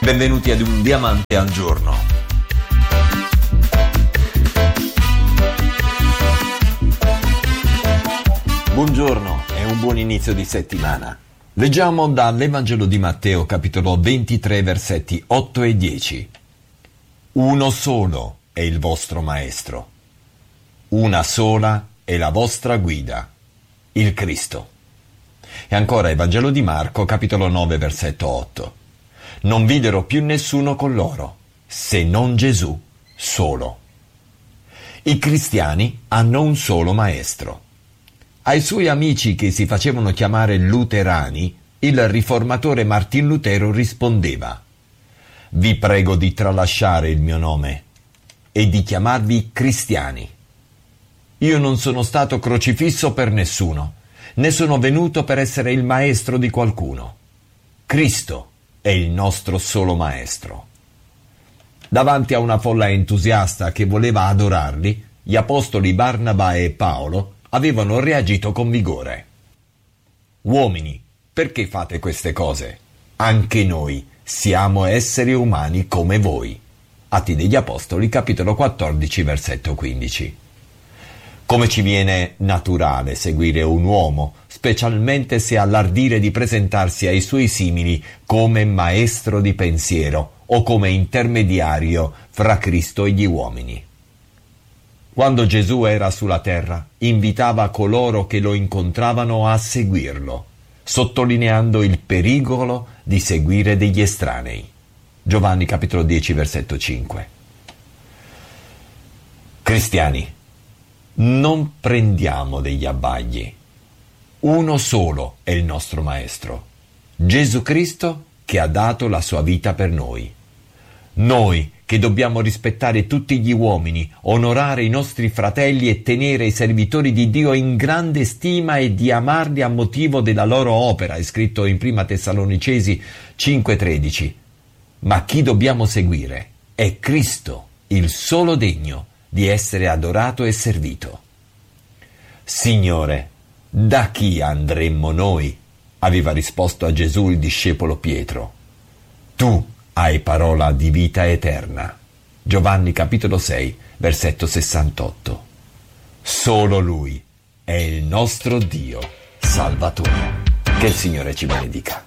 Benvenuti ad Un Diamante al Giorno. Buongiorno e un buon inizio di settimana. Leggiamo dall'Evangelo di Matteo, capitolo 23, versetti 8 e 10. Uno solo è il vostro Maestro. Una sola è la vostra guida, il Cristo. E ancora Evangelo di Marco, capitolo 9, versetto 8. Non videro più nessuno con loro, se non Gesù solo. I cristiani hanno un solo Maestro. Ai suoi amici che si facevano chiamare luterani, il riformatore Martin Lutero rispondeva: «Vi prego di tralasciare il mio nome e di chiamarvi cristiani. Io non sono stato crocifisso per nessuno, né sono venuto per essere il maestro di qualcuno. Cristo è il nostro solo Maestro». Davanti a una folla entusiasta che voleva adorarli, gli apostoli Barnaba e Paolo avevano reagito con vigore. «Uomini, perché fate queste cose? Anche noi siamo esseri umani come voi». Atti degli Apostoli, capitolo 14, versetto 15. Come ci viene naturale seguire un uomo, specialmente se ha l'ardire di presentarsi ai suoi simili come maestro di pensiero o come intermediario fra Cristo e gli uomini. Quando Gesù era sulla terra, invitava coloro che lo incontravano a seguirlo, sottolineando il pericolo di seguire degli estranei. Giovanni capitolo 10, versetto 5. Cristiani, non prendiamo degli abbagli. Uno solo è il nostro Maestro, Gesù Cristo, che ha dato la sua vita per noi. Noi che dobbiamo rispettare tutti gli uomini, onorare i nostri fratelli e tenere i servitori di Dio in grande stima e di amarli a motivo della loro opera, è scritto in Prima Tessalonicesi 5,13. Ma chi dobbiamo seguire è Cristo, il solo degno di essere adorato e servito. «Signore, da chi andremmo noi?» aveva risposto a Gesù il discepolo Pietro. «Tu hai parola di vita eterna». Giovanni capitolo 6, versetto 68. Solo Lui è il nostro Dio Salvatore. Che il Signore ci benedica.